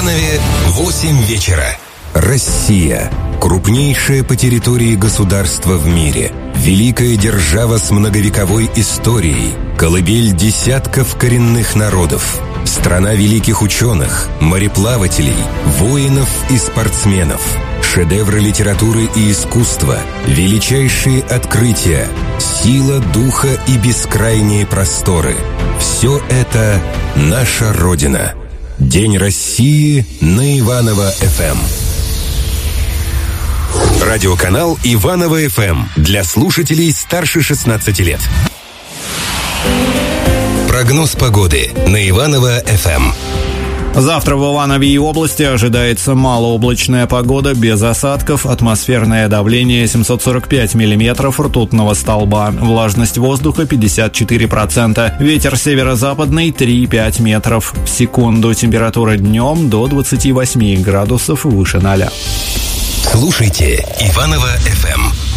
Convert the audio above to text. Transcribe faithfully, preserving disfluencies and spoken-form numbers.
Иванове восемь вечера. Россия. Крупнейшее по территории государство в мире. Великая держава с многовековой историей. Колыбель десятков коренных народов. Страна великих ученых, мореплавателей, воинов и спортсменов. Шедевры литературы и искусства, величайшие открытия, сила духа и бескрайние просторы. Все это наша Родина. День России на Иваново-эф эм. Радиоканал Иваново-эф эм для слушателей старше шестнадцати лет. Прогноз погоды на Иваново-эф эм. Завтра в Иванове и области ожидается малооблачная погода без осадков, атмосферное давление семьсот сорок пять миллиметров ртутного столба, влажность воздуха пятьдесят четыре процента, ветер северо-западный три-пять метров в секунду, температура днем до двадцати восьми градусов выше ноля. Слушайте Иваново-эф эм.